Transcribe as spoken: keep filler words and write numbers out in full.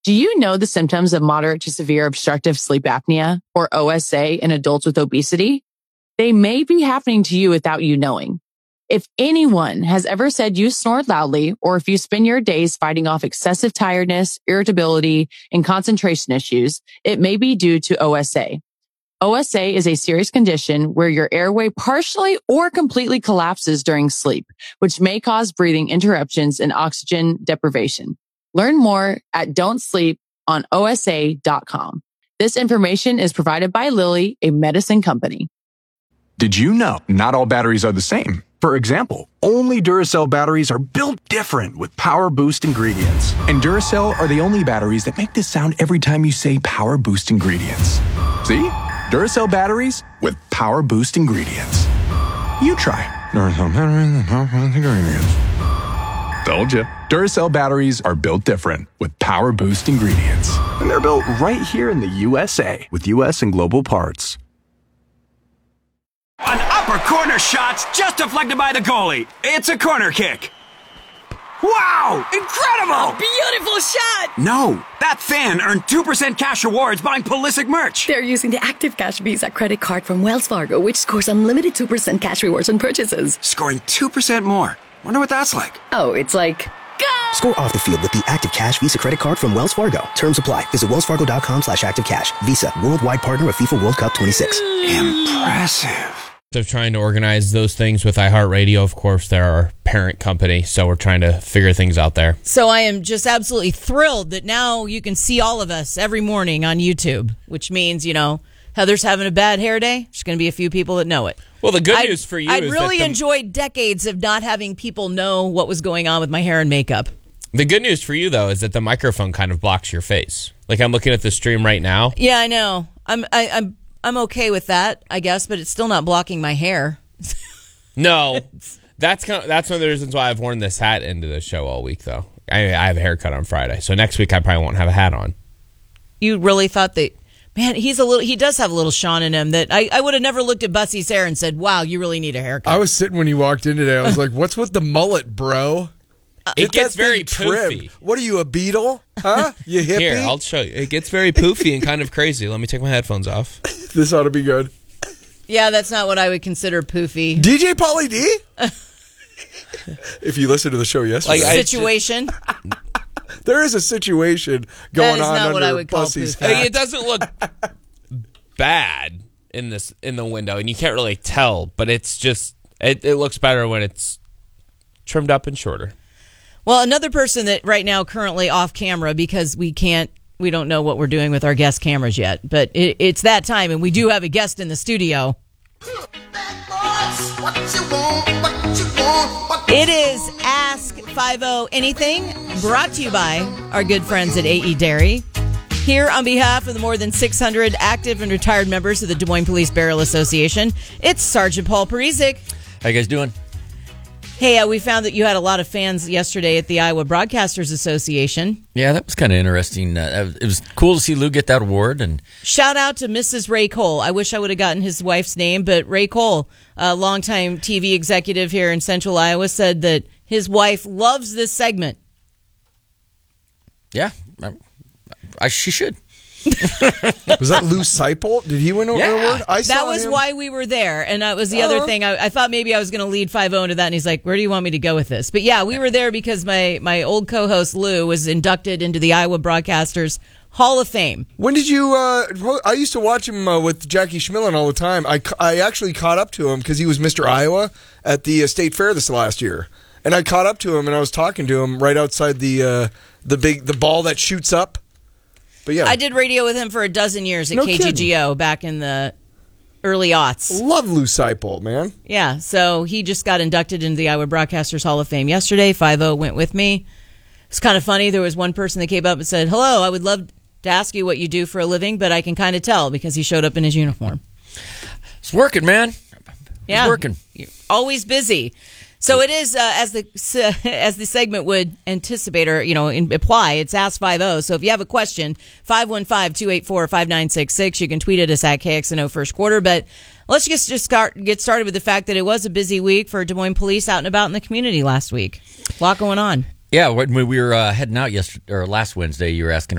Do you know the symptoms of moderate to severe obstructive sleep apnea, or O S A, in adults with obesity? They may be happening to you without you knowing. If anyone has ever said you snore loudly, or if you spend your days fighting off excessive tiredness, irritability, and concentration issues, it may be due to O S A. O S A is a serious condition where your airway partially or completely collapses during sleep, which may cause breathing interruptions and oxygen deprivation. Learn more at don't sleep on O S A dot com. This information is provided by Lilly, a medicine company. Did you know not all batteries are the same? For example, only Duracell batteries are built different with Power Boost ingredients. And Duracell are the only batteries that make this sound every time you say Power Boost ingredients. See? Duracell batteries with Power Boost ingredients. You try. Duracell batteries with Power Boost ingredients. Told you. Duracell batteries are built different with Power Boost ingredients. And they're built right here in the U S A with U S and global parts. An upper corner shot's just deflected by the goalie. It's a corner kick. Wow! Incredible! A beautiful shot! No, that fan earned two percent cash rewards buying Pulisic merch. They're using the Active Cash Visa credit card from Wells Fargo, which scores unlimited two percent cash rewards on purchases. Scoring two percent more. Wonder what that's like. Oh, it's like... Go! Score off the field with the Active Cash Visa credit card from Wells Fargo. Terms apply. Visit wellsfargo.com slash active cash. Visa, worldwide partner of FIFA World Cup twenty-six. Impressive. Of trying to organize those things with iHeartRadio. Of course, they're our parent company, so we're trying to figure things out there. So I am just absolutely thrilled that now you can see all of us every morning on YouTube, which means, you know, Heather's having a bad hair day. There's going to be a few people that know it. Well, the good I, news for you I is really that the, enjoyed decades of not having people know what was going on with my hair and makeup. The good news for you, though, is that the microphone kind of blocks your face. Like, I'm looking at the stream right now. Yeah, I know. I'm I, I'm I'm okay with that, I guess, but it's still not blocking my hair. No, that's kind of, that's one of the reasons why I've worn this hat into the show all week, though. I, I have a haircut on Friday, so next week I probably won't have a hat on. You really thought that, man, he's a little, he does have a little Sean in him that I, I would have never looked at Bussie's hair and said, wow, you really need a haircut. I was sitting when you walked in today. I was like, what's with the mullet, bro? It Get gets very poofy. Trimmed. What are you, a beetle? Huh? You hippie? Here, I'll show you. It gets very poofy and kind of crazy. Let me take my headphones off. This ought to be good. Yeah, that's not what I would consider poofy. D J Pauly D? If you listened to the show yesterday. Like situation? There is a situation going that is on not under what I would call Bussie's poofy. hat. It doesn't look bad in this in the window, and you can't really tell, but it's just, it, it looks better when it's trimmed up and shorter. Well, another person that right now currently off camera because we can't, we don't know what we're doing with our guest cameras yet, but it, it's that time, and we do have a guest in the studio. It is Ask fifty Anything, brought to you by our good friends at A E Dairy. Here on behalf of the more than six hundred active and retired members of the Des Moines Police Burial Association, it's Sergeant Paul Parizek. How you guys doing? Hey, uh, we found that you had a lot of fans yesterday at the Iowa Broadcasters Association. Yeah, that was kind of interesting. Uh, it was cool to see Lou get that award. And shout out to Missus Ray Cole. I wish I would have gotten his wife's name, but Ray Cole, a longtime T V executive here in Central Iowa, said that his wife loves this segment. Yeah, I, I, she should. Was that Lou Seipel? Did he win an yeah. award? I saw that was him. why we were there, and that was the other Uh-huh. thing. I, I thought maybe I was going to lead five oh into that, and he's like, where do you want me to go with this? But yeah, we were there because my, my old co-host Lou was inducted into the Iowa Broadcasters Hall of Fame. When did you, uh, I used to watch him uh, with Jackie Schmillen all the time. I, I actually caught up to him because he was Mister Iowa at the uh, State Fair this last year. And I caught up to him, and I was talking to him right outside the uh, the big the ball that shoots up. But yeah, I did radio with him for a dozen years at No K G G O kidding. back in the early aughts. Love Lou Seipel, man. Yeah, so he just got inducted into the Iowa Broadcasters Hall of Fame yesterday. five oh went with me. It's kind of funny. There was one person that came up and said, hello, I would love to ask you what you do for a living, but I can kind of tell because he showed up in his uniform. It's working, man. Yeah, it's working. You're always busy. So it is, uh, as the as the segment would anticipate or, you know, imply, it's Ask fifty. So if you have a question, five one five, two eight four, five nine six six. You can tweet at us at K X N O First Quarter. But let's just, just start, get started with the fact that it was a busy week for Des Moines Police out and about in the community last week. A lot going on. Yeah, when we were uh, heading out yesterday or last Wednesday, you were asking